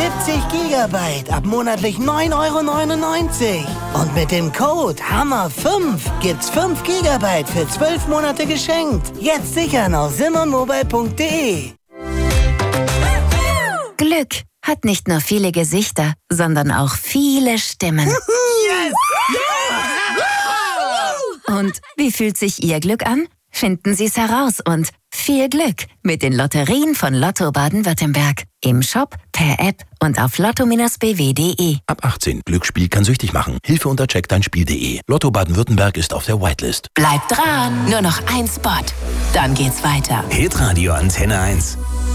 70 Gigabyte ab monatlich 9,99 €. Und mit dem Code HAMMER5 gibt's 5 Gigabyte für 12 Monate geschenkt. Jetzt sichern auf simonmobile.de. Glück hat nicht nur viele Gesichter, sondern auch viele Stimmen. Yes! Und wie fühlt sich Ihr Glück an? Finden Sie es heraus und viel Glück mit den Lotterien von Lotto Baden-Württemberg. Im Shop, per App und auf lotto-bw.de. Ab 18. Glücksspiel kann süchtig machen. Hilfe unter checkdeinspiel.de. Lotto Baden-Württemberg ist auf der Whitelist. Bleibt dran, nur noch ein Spot. Dann geht's weiter. Hitradio Antenne 1.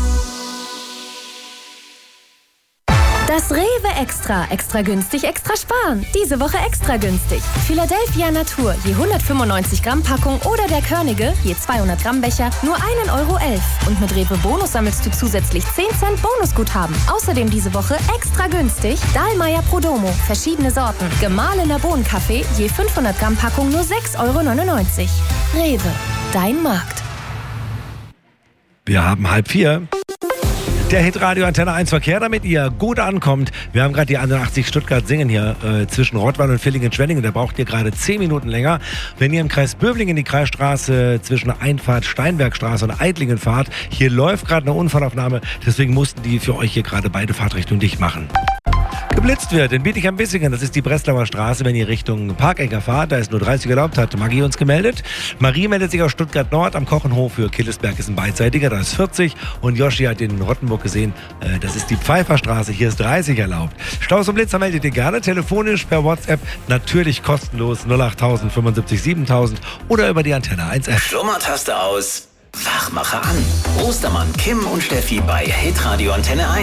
Das Rewe Extra. Extra günstig, extra sparen. Diese Woche extra günstig. Philadelphia Natur, je 195 Gramm Packung oder der Körnige, je 200 Gramm Becher, nur 1,11 €. Und mit Rewe Bonus sammelst du zusätzlich 10 Cent Bonusguthaben. Außerdem diese Woche extra günstig Dahlmeier Prodomo, verschiedene Sorten. Gemahlener Bohnenkaffee, je 500 Gramm Packung, nur 6,99 €. Rewe, dein Markt. Wir haben 3:30. Der Hitradio Antenne 1 Verkehr, damit ihr gut ankommt. Wir haben gerade die 81 Stuttgart Singen hier zwischen Rottweil und Villingen-Schwenningen. Da braucht ihr gerade 10 Minuten länger. Wenn ihr im Kreis Böblingen die Kreisstraße zwischen Einfahrt Steinbergstraße und Eidlingen fahrt, hier läuft gerade eine Unfallaufnahme. Deswegen mussten die für euch hier gerade beide Fahrtrichtungen dicht machen. Geblitzt wird in Bietigheim-Bissingen, das ist die Breslauer Straße, wenn ihr Richtung Parkecker fahrt, da ist nur 30 erlaubt, hat Marie uns gemeldet. Marie meldet sich aus Stuttgart Nord, am Kochenhof für Killesberg ist ein beidseitiger, da ist 40 und Joschi hat in Rottenburg gesehen, das ist die Pfeifferstraße, hier ist 30 erlaubt. Staus und Blitzer meldet ihr gerne, telefonisch, per WhatsApp, natürlich kostenlos 08000 75 7000 oder über die Antenne 1 App. Schlummertaste aus, Wachmacher an. Ostermann, Kim und Steffi bei Hitradio Antenne 1.